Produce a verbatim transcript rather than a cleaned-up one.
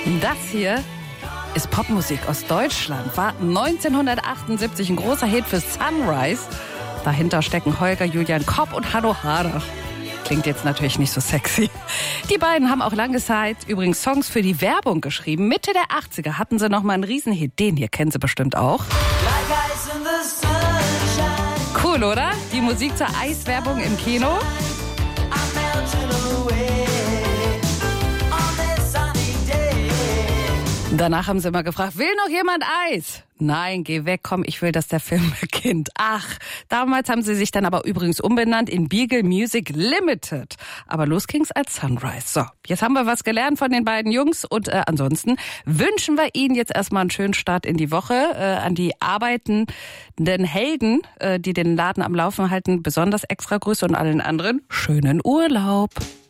Das hier ist Popmusik aus Deutschland. War neunzehnhundertachtundsiebzig ein großer Hit für Sunrise. Dahinter stecken Holger Julian Kopp und Hanno Hader. Klingt jetzt natürlich nicht so sexy. Die beiden haben auch lange Zeit übrigens Songs für die Werbung geschrieben. Mitte der achtziger hatten sie noch mal einen Riesenhit. Den hier kennen Sie bestimmt auch. Cool, oder? Die Musik zur Eiswerbung im Kino. Danach haben sie immer gefragt, will noch jemand Eis? Nein, geh weg, komm, ich will, dass der Film beginnt. Ach, damals haben sie sich dann aber übrigens umbenannt in Beagle Music Limited. Aber los ging's als Sunrise. So, jetzt haben wir was gelernt von den beiden Jungs und äh, ansonsten wünschen wir Ihnen jetzt erstmal einen schönen Start in die Woche. Äh, an die arbeitenden Helden, äh, die den Laden am Laufen halten, besonders extra Grüße und allen anderen schönen Urlaub.